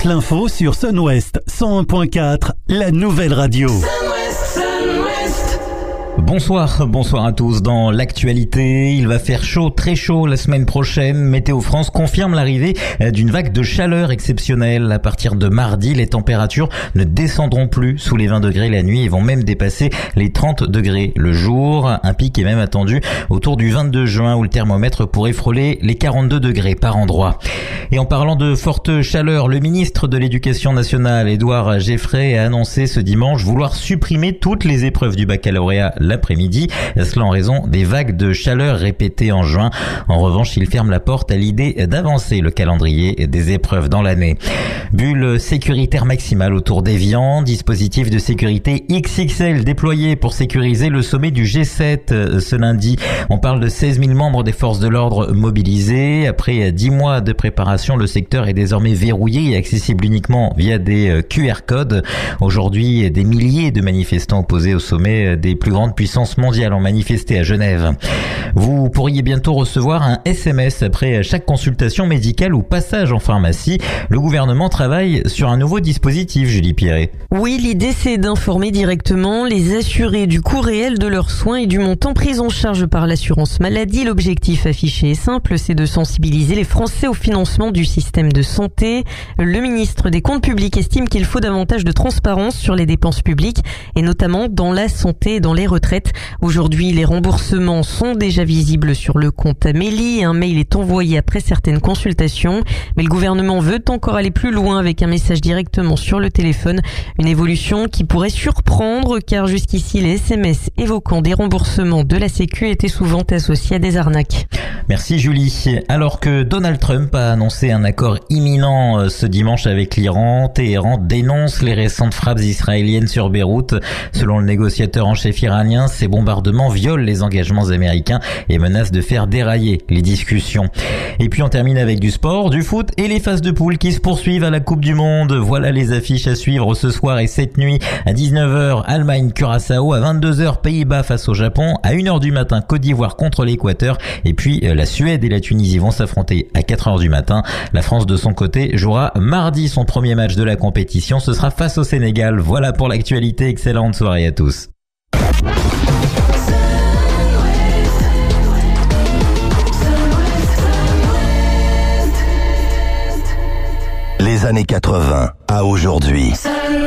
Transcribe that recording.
toute l'info sur Sun-Ouest 101.4, la nouvelle radio. Bonsoir à tous. Dans l'actualité, il va faire chaud, très chaud la semaine prochaine. Météo France confirme l'arrivée d'une vague de chaleur exceptionnelle. À partir de mardi, les températures ne descendront plus sous les 20 degrés la nuit et vont même dépasser les 30 degrés le jour. Un pic est même attendu autour du 22 juin où le thermomètre pourrait frôler les 42 degrés par endroit. Et en parlant de forte chaleur, le ministre de l'Éducation nationale, Édouard Geoffrey, a annoncé ce dimanche vouloir supprimer toutes les épreuves du baccalauréat l'après-midi, cela en raison des vagues de chaleur répétées en juin. En revanche, il ferme la porte à l'idée d'avancer le calendrier des épreuves dans l'année. Bulle sécuritaire maximale autour d'Évian, dispositif de sécurité XXL déployé pour sécuriser le sommet du G7 ce lundi. On parle de 16 000 membres des forces de l'ordre mobilisés. Après 10 mois de préparation, le secteur est désormais verrouillé et accessible uniquement via des QR codes. Aujourd'hui, des milliers de manifestants opposés au sommet des plus grandes puissances mondiales ont manifesté à Genève. Vous pourriez bientôt recevoir un SMS après chaque consultation médicale ou passage en pharmacie. Le gouvernement travaille sur un nouveau dispositif, Julie Pierret. Oui, l'idée c'est d'informer directement les assurés du coût réel de leurs soins et du montant pris en charge par l'assurance maladie. L'objectif affiché est simple, c'est de sensibiliser les Français au financement du système de santé. Le ministre des Comptes publics estime qu'il faut davantage de transparence sur les dépenses publiques et notamment dans la santé et dans les retraites. Aujourd'hui, les remboursements sont déjà visibles sur le compte Amélie. Un mail est envoyé après certaines consultations. Mais le gouvernement veut encore aller plus loin avec un message directement sur le téléphone. Une évolution qui pourrait surprendre car jusqu'ici, les SMS évoquant des remboursements de la Sécu étaient souvent associés à des arnaques. Merci Julie. Alors que Donald Trump a annoncé un accord imminent ce dimanche avec l'Iran, Téhéran dénonce les récentes frappes israéliennes sur Beyrouth. Selon le négociateur en chef iranien, ces bombardements violent les engagements américains et menacent de faire dérailler les discussions. Et puis on termine avec du sport, du foot et les phases de poule qui se poursuivent à la Coupe du Monde. Voilà les affiches à suivre ce soir et cette nuit. À 19h, Allemagne-Curaçao, à 22h, Pays-Bas face au Japon, à 1h du matin, Côte d'Ivoire contre l'Équateur et puis la Suède et la Tunisie vont s'affronter à 4h du matin. La France de son côté jouera mardi son premier match de la compétition, ce sera face au Sénégal. Voilà pour l'actualité, excellente soirée à tous. Les années 80 à aujourd'hui.